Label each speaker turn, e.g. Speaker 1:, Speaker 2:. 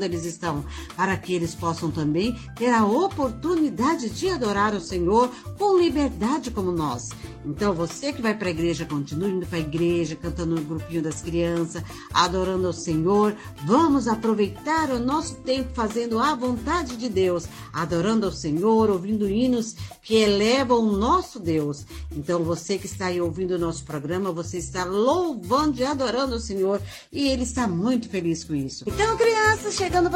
Speaker 1: eles estão, para que eles possam também ter a oportunidade de adorar o Senhor com liberdade como nós. Então, você que vai para a igreja, continue indo para a igreja, cantando no grupinho das crianças, adorando ao Senhor. Vamos aproveitar o nosso tempo fazendo a vontade de Deus, adorando ao Senhor, ouvindo hinos que elevam o nosso Deus. Então, você que está aí ouvindo o nosso programa, você está louvando e adorando o Senhor, e Ele está muito feliz com isso. Então, crianças, chegando